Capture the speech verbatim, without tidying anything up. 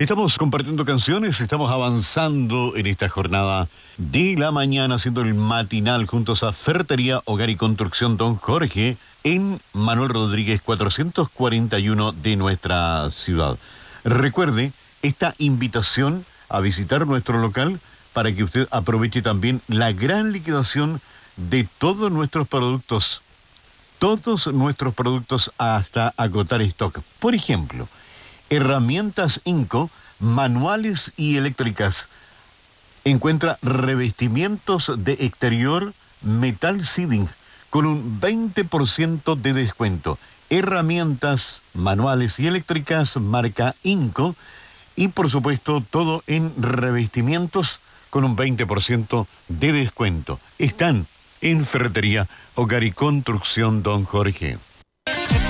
Estamos compartiendo canciones, estamos avanzando en esta jornada de la mañana, haciendo el matinal juntos a Ferretería, Hogar y Construcción Don Jorge en Manuel Rodríguez cuatrocientos cuarenta y uno de nuestra ciudad. Recuerde esta invitación a visitar nuestro local para que usted aproveche también la gran liquidación de todos nuestros productos. Todos nuestros productos hasta agotar stock. Por ejemplo, herramientas Inco, manuales y eléctricas. Encuentra revestimientos de exterior metal siding con un veinte por ciento de descuento. Herramientas, manuales y eléctricas, marca Inco. Y por supuesto, todo en revestimientos con un veinte por ciento de descuento. Están en Ferretería, Hogar y Construcción Don Jorge.